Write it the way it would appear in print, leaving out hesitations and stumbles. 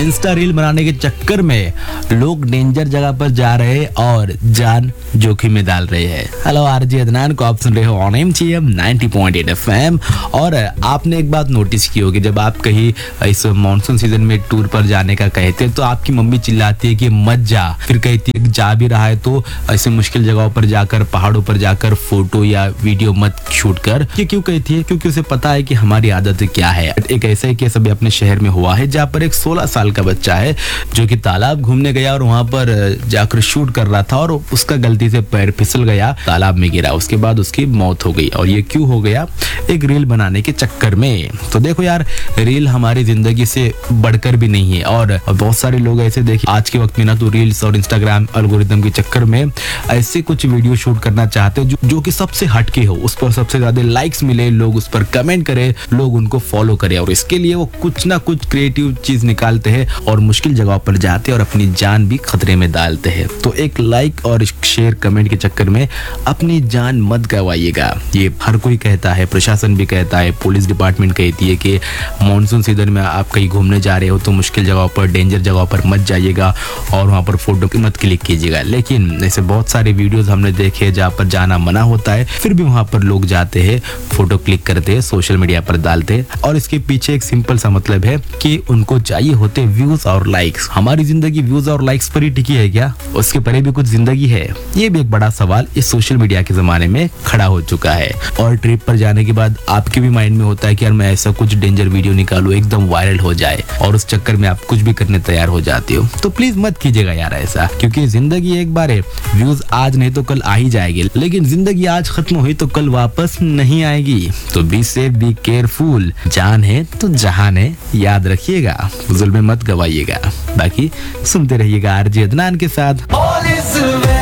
Insta reel बनाने के चक्कर में लोग डेंजर जगह पर जा रहे हैं और जान जोखिम में डाल रहे हैं। हेलो आरजे अदनान को आप सुन रहे हो ऑन एमटीएम 90.8 एफएम। और आपने एक बात नोटिस की होगी, जब आप कहीं इस मॉनसून सीजन में टूर पर जाने का कहते हैं तो आपकी मम्मी चिल्लाती है कि मत जा, फिर कहती है कि जा भी रहा है तो ऐसे मुश्किल जगहों पर जाकर, पहाड़ों पर जाकर फोटो या वीडियो मत शूट कर। ये क्यों कहती है? क्योंकि उसे पता है कि हमारी आदत क्या है। एक ऐसा ही केस अभी अपने शहर में हुआ है जहाँ पर एक 16 साल का बच्चा है जो कि तालाब घूमने गया और वहां पर जाकर शूट कर रहा था और उसका गलती से पैर फिसल गया, तालाब में गिरा, उसके बाद उसकी मौत हो गई। और ये क्यों हो गया? एक रील बनाने के चक्कर में। तो देखो यार, रील हमारी जिंदगी से बढ़कर भी नहीं है और बहुत सारे लोग ऐसे देखिए आज के वक्त में ना तो रील्स और इंस्टाग्राम एल्गोरिथम के चक्कर में ऐसे कुछ वीडियो शूट करना चाहते हैं जो कि सबसे हटके हो, उस पर सबसे ज्यादा लाइक्स मिले, लोग उस पर कमेंट करें, लोग उनको फॉलो करें और इसके लिए वो कुछ ना कुछ क्रिएटिव चीज निकालते हैं और मुश्किल जगहों पर जाते हैं और अपनी जान भी खतरे में डालते हैं। तो एक लाइक और शेयर कमेंट के चक्कर में अपनी जान मत गवाइएगा। ये हर कोई कहता है, प्रशासन भी कहता है, पुलिस डिपार्टमेंट कहती है कि मॉनसून सीजन में आप कहीं घूमने जा रहे हो तो मुश्किल जगहों पर, डेंजर जगहों पर मत जाइएगा और वहां पर फोटो मत क्लिक कीजिएगा। लेकिन ऐसे बहुत सारे वीडियोस हमने देखे जहाँ पर जाना मना होता है, फिर भी वहां पर लोग जाते हैं, फोटो क्लिक करते हैं, सोशल मीडिया पर डालते हैं और इसके पीछे एक सिंपल सा मतलब है कि उनको चाहिए होते व्यूज और लाइक्स। हमारी जिंदगी व्यूज और लाइक्स पर ही टिकी है क्या? उसके परे भी कुछ जिंदगी है? ये भी एक बड़ा सवाल इस सोशल मीडिया के जमाने में खड़ा हो चुका है। और ट्रिप पर जाने के बाद आपके भी माइंड में होता है कि यार मैं ऐसा कुछ डेंजर वीडियो निकालूं, एकदम वायरल हो जाए, और उस चक्कर में आप कुछ भी करने तैयार हो जाते हो। तो प्लीज मत कीजिएगा यार ऐसा, क्योंकि जिंदगी एक बार है, व्यूज आज नहीं तो कल आ ही जाएगी, लेकिन जिंदगी आज खत्म हुई तो कल वापस नहीं आएगी। तो बी सेफ, बी केयरफुल। जान है तो जहान है, याद रखिएगा, जुल्म में मत गवाइएगा। बाकी सुनते रहिएगा आरजे अदनान के साथ।